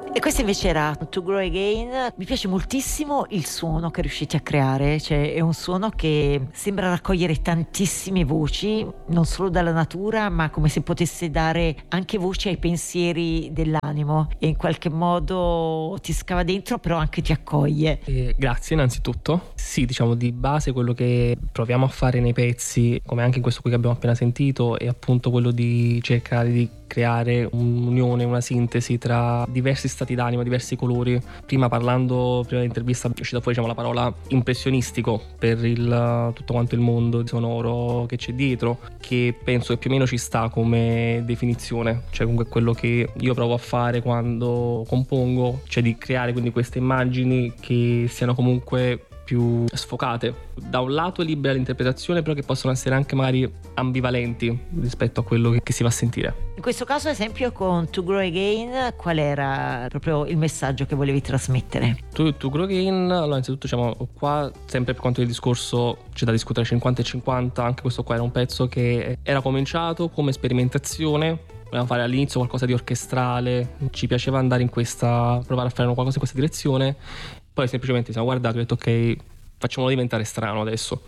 E questo invece era To Grow Again. Mi piace moltissimo il suono che riuscite a creare, cioè è un suono che sembra raccogliere tantissime voci, non solo dalla natura, ma come se potesse dare anche voce ai pensieri dell'animo e in qualche modo ti scava dentro, però anche ti accoglie. Grazie innanzitutto. Sì, diciamo di base quello che proviamo a fare nei pezzi, come anche in questo qui che abbiamo appena sentito, è appunto quello di cercare di creare un'unione, una sintesi tra diversi stati d'animo, diversi colori. Prima dell'intervista è uscita fuori, diciamo, la parola impressionistico per tutto quanto il mondo sonoro che c'è dietro, che penso che più o meno ci sta come definizione, cioè comunque quello che io provo a fare quando compongo, cioè di creare quindi queste immagini che siano comunque più sfocate, da un lato libera l'interpretazione, però che possono essere anche magari ambivalenti rispetto a quello che si va a sentire. In questo caso, ad esempio, con To Grow Again, qual era proprio il messaggio che volevi trasmettere? To Grow Again, allora innanzitutto diciamo qua sempre per quanto del discorso c'è da discutere 50 e 50, anche questo qua era un pezzo che era cominciato come sperimentazione. Volevamo fare all'inizio qualcosa di orchestrale, ci piaceva andare provare a fare qualcosa in questa direzione. Poi semplicemente siamo guardati e ho detto ok, facciamolo diventare strano adesso.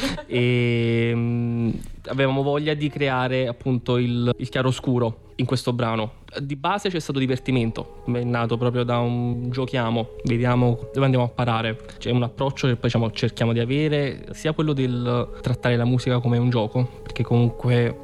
E avevamo voglia di creare appunto il chiaroscuro in questo brano. Di base c'è stato divertimento, è nato proprio da un giochiamo, vediamo dove andiamo a parare. C'è un approccio che poi cerchiamo di avere, sia quello del trattare la musica come un gioco, perché comunque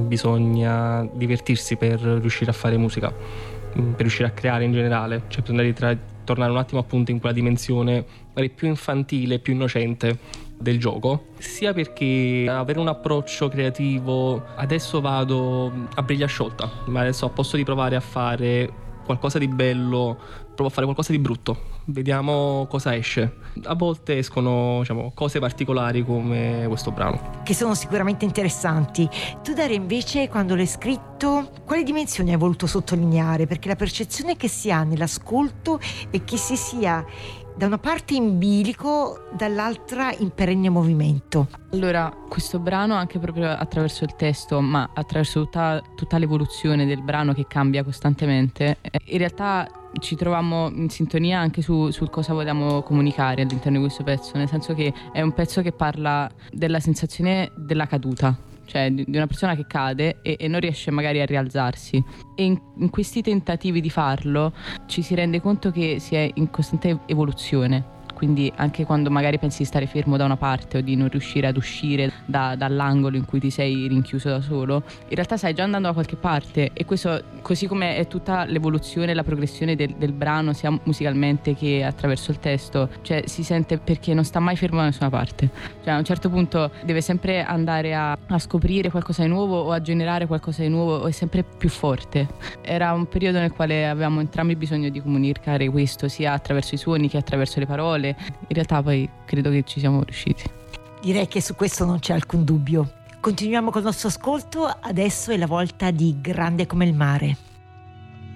bisogna divertirsi per riuscire a fare musica, per riuscire a creare in generale, cioè bisogna tornare un attimo appunto in quella dimensione magari più infantile, più innocente del gioco, sia perché avere un approccio creativo, adesso vado a briglia sciolta, ma adesso a posto di provare a fare qualcosa di bello, provo a fare qualcosa di brutto, vediamo cosa esce. A volte escono, diciamo, cose particolari come questo brano, che sono sicuramente interessanti. Tu, Daria, invece, quando l'hai scritto, quali dimensioni hai voluto sottolineare? Perché la percezione che si ha nell'ascolto è che si sia da una parte in bilico, dall'altra in perenne movimento. Allora, questo brano, anche proprio attraverso il testo, ma attraverso tutta l'evoluzione del brano che cambia costantemente, in realtà ci trovammo in sintonia anche sul cosa vogliamo comunicare all'interno di questo pezzo, nel senso che è un pezzo che parla della sensazione della caduta, cioè di una persona che cade e non riesce magari a rialzarsi, e in questi tentativi di farlo ci si rende conto che si è in costante evoluzione. Quindi anche quando magari pensi di stare fermo da una parte o di non riuscire ad uscire dall'angolo in cui ti sei rinchiuso da solo, in realtà stai già andando da qualche parte, e questo, così come è tutta l'evoluzione e la progressione del brano, sia musicalmente che attraverso il testo, cioè si sente perché non sta mai fermo da nessuna parte, cioè a un certo punto deve sempre andare a scoprire qualcosa di nuovo o a generare qualcosa di nuovo, o è sempre più forte. Era un periodo nel quale avevamo entrambi bisogno di comunicare questo, sia attraverso i suoni che attraverso le parole. In realtà poi credo che ci siamo riusciti. Direi che su questo non c'è alcun dubbio. Continuiamo con il nostro ascolto, adesso è la volta di Grande come il mare.